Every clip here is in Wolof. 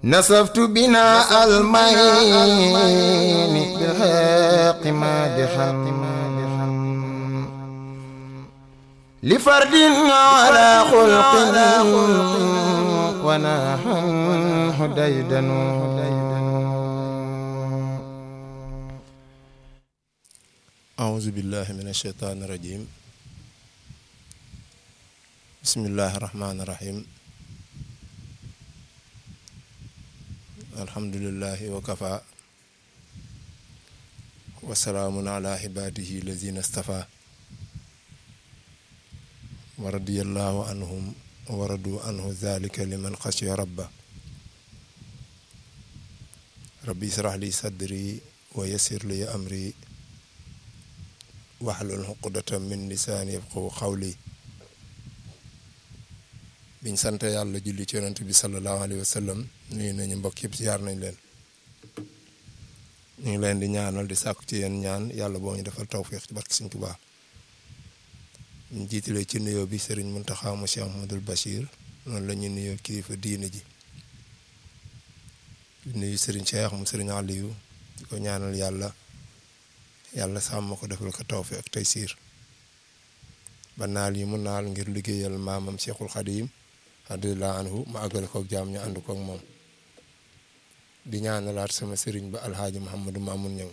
نصفت بنا المين بالحق مادحا لفرد على خلق ونحن ديدن أعوذ بالله من الشيطان الرجيم بسم الله الرحمن الرحيم الحمد لله وكفى وسلام على عباده الذين اصطفى ورضي الله عنهم ورضوا عنه ذلك لمن خشي ربه ربي اشرح لي صدري ويسر لي أمري واحلل عقدة من لساني يفقهوا قولي biñ sant yàlla julli ci yonent bi sallallahu alayhi wa sallam nuyu nañu mbokk yëpp ziar nañ leen ñu ngi leen di ñaanal di sàkku ci yéen ñaan yàlla boo ñu defal tawfiq ci barke Sëriñ Tuubaa ñu jiitalee ci nuyoo bi Serigne Mountakha mu Cheikh Ahmadul Bachir noonu la ñu nuyoo kilifa diine ji di nuyu Serigne Cheikh mu Serigne Aliou di ko ñaanal yàlla sàmm ko defal ko tawfiq ak taysiir ba naal yi mu naal ngir liggéeyal maamam Cheikhul Khadim radiyallahu anhu ma àggale koog jaam ñu ànd koog moom di ñaanalaat sama sëriñ ba alxaaji Mouhamadou Mamoun Niang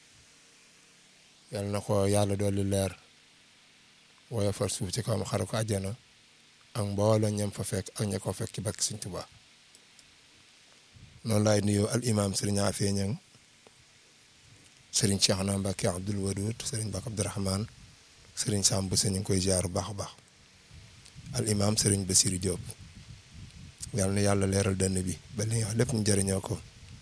yal na ko yàlla dolli leer woyofal suuf ci kawam xaru ko àjjana ak mbooloo ñam fa fekk ak ña ko fekk ci barke Sëriñ Tuubaa noonu laay nuyoo al imam sëriñ Afee Niang sëriñ Cheikhna Mbacke Abdoul Wadoud sëriñ Mbacke Abdourahmane sëriñ Samb ñu ngi koy ziar bu baax a baax al imam sëriñ Bassirou Diop yàlla na yàlla leeral dënn bi ba li nga wax lépp ñu jëriñoo ko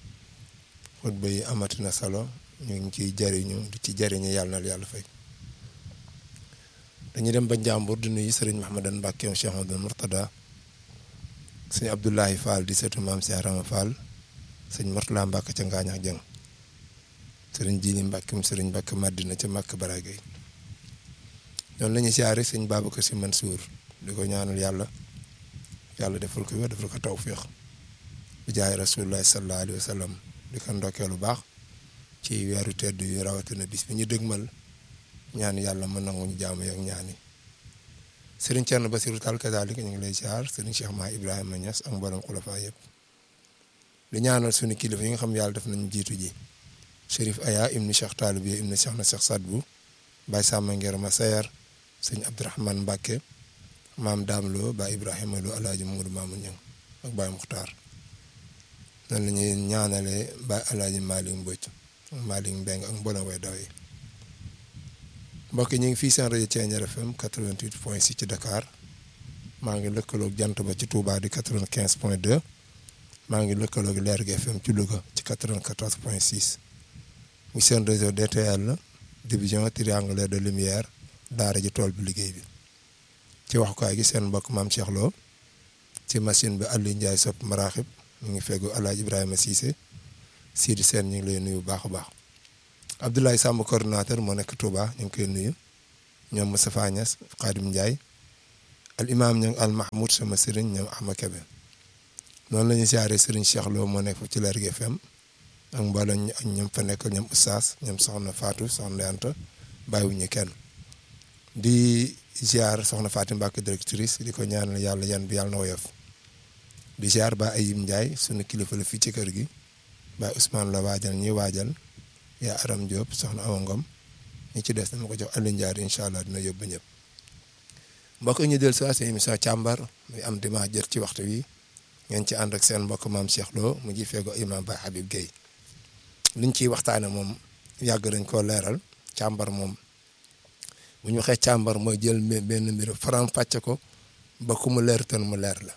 xutba yi amati na solo ñu ngi ciy jëriñu di ci jëriñu yàlla na yàlla fay. dañuy dem ba Njàmbur di nuyu sëriñ Mahamadan Mbacke Cheikh Amadou Mourtada sëñ Abdoulahi Fall di seetu maam Cheikh Rama Fall sëñ Mourtala Mbacke ca Ngaañax Jëng sëriñ Jini Mbacke mu sëriñ Mbacke Madina ca Makka Baragay noonu la ñuy siyaare sëñ Babacar Sy Mansour di ko ñaanal yàlla defal ko defal ko tawfiq bi jaay rasulullah sallallahu alayhi wa sallam di ko ndokkee lu baax ci weeru tedd yu rawatina bis bi ñu dëgmal ñaan yàlla mën nangu ñu jaamu ak ñaani sëriñ Thierno Bassirou Tall kazaalika ñu ngi lay siyaar sëriñ Cheikh Mahi Ibrahima Niass ak mboolem xulafa yëpp di ñaanal suñu kilifa yi nga xam yàlla def nañu jiitu ji Chérif Aya ibnu Cheikh Talib yi ibnu Cheikh na Cheikh Sadbu Baye Samba Nguer Massayer sëñ Abdourahmane Mbacke maam Dame Lo Baye Ibrahima Lo alaaji Mamadou Mamoun Niang ak Baye Muxtaar noonu la ñuy ñaanalee Baye alaaji Malick Mbodj Malick Mbeng ak mboolem way daw yi mbokk ñu ngi fii seen rajo Thiéniere FM 88.6 ci Dakar maa ngi lëkkaloog jant ba ci Touba di 95.2 maa ngi lëkkaloog Lergui FM ci Louga ci 94.6 mu seen réseau DTL division triangulaire de lumière daara ji tool bi liggéey bi ci waxukaay gi seen mbokk maam Cheikh Lo ci machine bi Aliou Ndiaye sopp maraaxib mu ngi feggu Alaaji Ibrahima Cissé Sidi Sène ñu ngi lay nuyu bu baax a baax Abdoulaye Samb coordinateur moo nekk Touba ñu ngi koy nuyu ñoom Moustapha Niass Khadim Ndiaye al imam ñoom al Mahmoud sama sëriñ ñoom Ahma Kebe noonu la ñuy siyaaree sëriñ Cheikh Lo moo nekk ci Lergui FM ak mbooloo ak ñoom fa nekk ñoom Oustaz ñoom soxna Fatou soxna Anta bàyyiwuñu kenn di ziar soxna Fatou Mbacke directrice di ko ñaanal yàlla yan bi yàlla na woyof di ziar ba Ayib Ndiaye sunu kilifa la fii ci kër gi ba Ousmane la waajal ñuy waajal yaa Aram Diop soxna Awa Ngom ñi ci des dama ko jox Aliou Ndiaye incha allah dina yóbbu ñëpp mbokk ñu del si seen émission càmbar muy am dimanche jot ci waxtu wi ngeen ci ànd ak seen mbokk maam Cheikh Lo mu ngi feego imam Baye Habib Gueye liñ ciy waxtaane moom yàgg nañ koo leeral càmbar moom bu ñu waxee càmbar mooy jël benn mbir faram fàcce ko ba ku mu leer tan mu leer la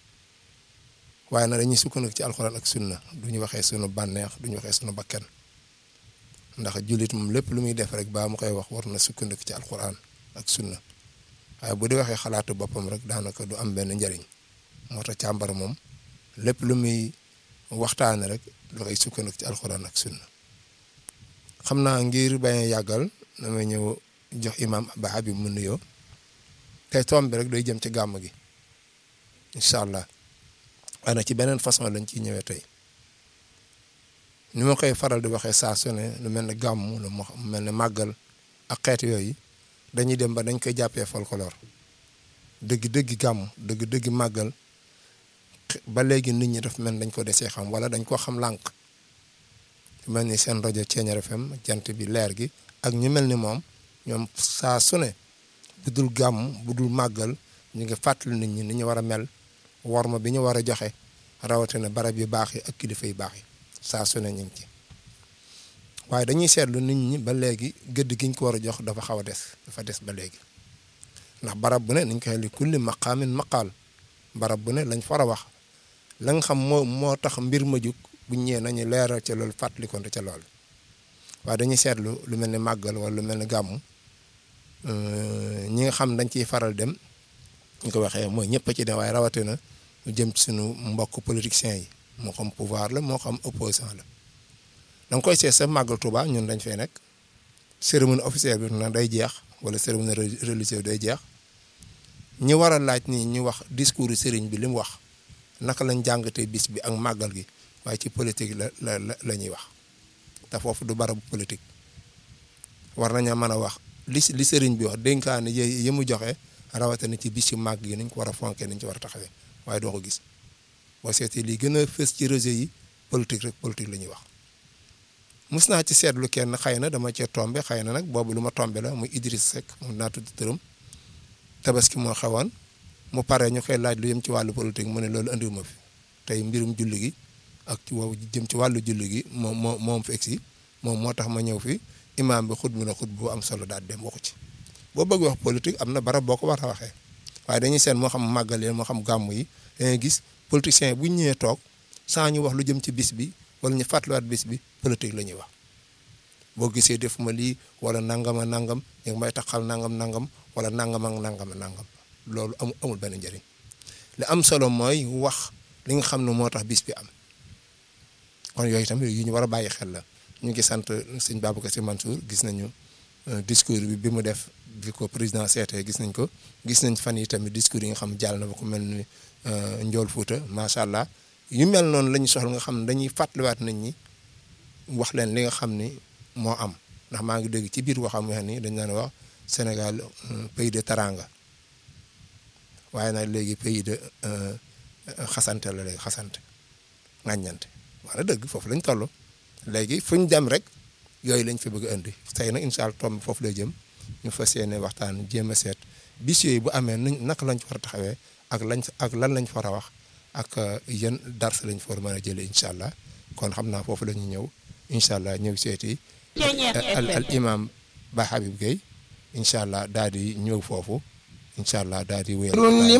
waaye nag dañuy sukkandiku ci alxuraan ak sunna du ñu waxee sunu bànneex du ñu waxee sunu bakkan ndax jullit moom lépp lu muy def rek baa mu koy wax war na sukkandiku ci alxuraan ak sunna waaye bu di waxee xalaatu boppam rek daanaka du am benn njariñ moo tax càmbar moom lépp lu muy waxtaane rek dafay sukkandiku ci alxuraan ak sunna xam naa ngir bañ a yàggal damay ñëw jox imam Ba Habib mu nuyoo tey tomb bi rek day jëm ci gàmm gi incha allah waaye nag ci beneen façon lañ ciy ñëwee tey ni ma koy faral di waxee saa su ne lu mel ne gàmmu lu mel ne màggal ak xeet yooyu dañuy dem ba dañ koy jàppee folklore dëgg-dëgg gàmm dëgg-dëgg màggal ba léegi nit ñi daf mel dañ ko desee xam wala dañ koo xam lànk mel ni seen rajo Thiéniere FM jant bi leer gi ak ñu mel ni moom ñoom saa su ne bu dul gàmm bu dul màggal ñu ngi fàttali nit ñi ni ñu war a mel worma bi ñu war a joxe rawatina barab yu baax yi ak kilifa yu baax yi saa su ne ñu ngi ci waaye dañuy seetlu nit ñi ba léegi gëdd gi ñu ko war a jox dafa xaw a dafa des ba léegi ndax barab bu ne niñ ko li kulli maqaamin maqaal barab bu ne lañ fa war a wax la nga xam moo tax mbir ma jug bu ñëwee nañu leeral ca loolu fàttalikonte ca loolu waaye dañuy seetlu lu mel ni màggal wala lu mel ni gàmmu ñi nga xam dañ ciy faral dem ñu ko waxee mooy ñëpp a ci dem waaye rawatina lu jëm ci suñu mbokk politiciens yi moo xam pouvoir la moo xam opposant la da nga koy seet sa màggal Tuuba ñun dañ fay nekk cérémonie officielle bi na day jeex wala cérémonie religieuse day jeex ñi war a laaj ni ñu wax discours sëriñ bi li mu wax naka lañ jàngatee bis bi ak màggal gi waaye ci politique la ñuy wax te foofu du barabu politique war nañoo mën a wax li sëriñ bi wax dénkaane yi mu joxe rawatina ci bis yu màgg yi niñ ko war a fonkee niñ ci war a taxawee waaye doo ko gis boo seetee li gën a fës ci réseau yi politique rek politique la ñuy wax. mus naa ci seetlu kenn xëy na dama cee tombe xëy na nag boobu lu ma tombe la muy Idriss Seck mun naa tudd tëram tabaski moo xewoon mu pare ñu koy laaj lu yëm ci wàllu politique mu ne loolu andiwuma fi tey mbirum julli gi ak ci wow jëm ci wàllu julli gi moom fi egsi moom moo tax ma ñëw fi imaam bi xutbu na xutbu bu am solo daal dem waxu ci boo bëgg wax politique am na barab boo ko war a waxee waaye dañuy seen moo xam màggal yi moo xam gàmmu yi dañuy gis politiciens yi bu ñu ñëwee toog sans ñu wax lu jëm ci bis bi wala ñu fàttaliwaat bis bi politique la ñuy wax boo gisee def ma lii wala nangam ak nangam ñu ngi may taxal nangam wala nangam ak nangam loolu amul benn njëriñ li am solo mooy wax li nga xam ne moo tax bis bi am kon yooyu tamit yu ñu war a bàyyi xel la ñu ngi sant sëñ Babacar Sy Mansour gis nañu discours bi mu def bi ko président seetee gis nañ fan yi tamit discours yi nga xam jàll na ba ko mel ni Njool Fuuta macha allah yu mel noonu la ñu soxla nga xam ne dañuy fàttaliwaat nit ñi wax leen li nga xam ni moo am ndax maa ngi dégg ci biir waxam wax ni dañ daan wax Sénégal pays de teranga waaye nag léegi pays de xasante la léegi xasante ŋàññante wala dëgg foofu lañ toll léegi fu ñu dem rek yooyu lañ fi bëgg a indi tey nag incha allah tomb foofu lay jëm ñu fas yéene waxtaan jéem a seet bis yooyu bu amee naka lañ fa war a taxawee ak lan lañ fa war a wax ak yan dars lañ fa war a mën a jëlee incha allah kon xam naa foofu la ñuy ñëw incha allah ñëw seeti al imam Ba Habib Gueye incha allah daal di ñëw foofu incha allah daal di wéyal